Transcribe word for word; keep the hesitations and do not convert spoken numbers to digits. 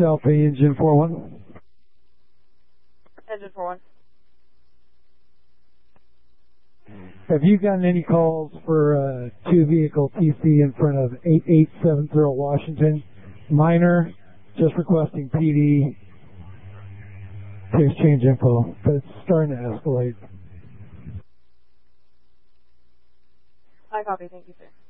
Alpha Engine four one. Engine four one. Have you gotten any calls for uh, two vehicle T C in front of eight eight seven zero Washington? Minor, just requesting P D to exchange info, but it's starting to escalate. I copy, thank you, sir.